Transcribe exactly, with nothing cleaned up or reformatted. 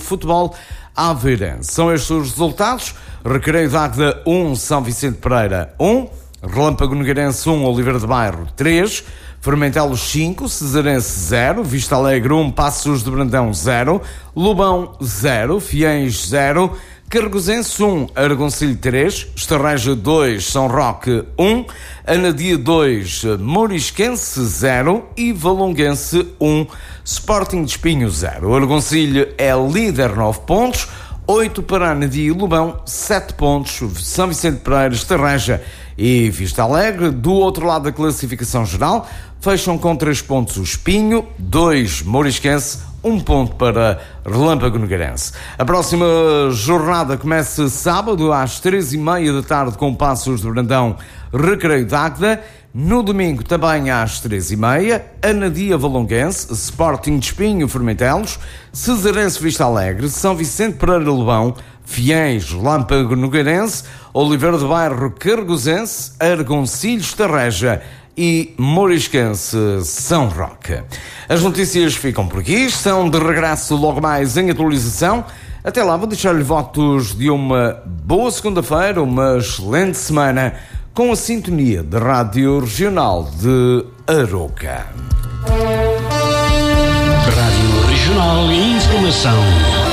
Futebol Aveirense. São estes os resultados: Recreio de Águeda um, São Vicente Pereira um, Relâmpago Nogueirense um, Oliveira de Bairro três, Fermentelos cinco, Cesarense zero, Vista Alegre um, Passos de Brandão zero, Lobão zero, Fiéis zero, Cargosense um, Argoncilho três, Estarreja dois, São Roque um, Anadia dois, Mourisquense zero e Valonguense um, Sporting de Espinho zero. O Argoncilho é líder, nove pontos, oito para Anadia e Lobão, sete pontos, São Vicente Pereira, Estarreja e Vista Alegre. Do outro lado da classificação geral, fecham com três pontos o Espinho, dois Mourisquense, um ponto para Relâmpago Nogueirense. A próxima jornada começa sábado às três e meia da tarde com Passos de Brandão, Recreio de Águeda. No domingo também às três e meia, Anadia Valonguense, Sporting de Espinho, Fermentelos, Cesarense Vista Alegre, São Vicente Pereira Lobão, Fiéis, Relâmpago Nogueirense, Oliveira de Bairro, Cargosense, Argoncilho, Estarreja e Mourisquense, São Roque. As notícias ficam por aqui, estão de regresso logo mais em atualização. Até lá, vou deixar-lhe votos de uma boa segunda-feira, uma excelente semana, com a sintonia da Rádio Regional de Arouca. Rádio Regional e Informação.